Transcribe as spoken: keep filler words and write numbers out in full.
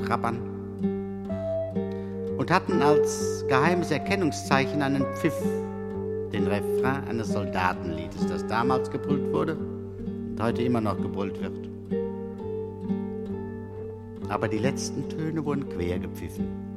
Trappern und hatten als geheimes Erkennungszeichen einen Pfiff, den Refrain eines Soldatenliedes, das damals gebrüllt wurde und heute immer noch gebrüllt wird. Aber die letzten Töne wurden quer gepfiffen.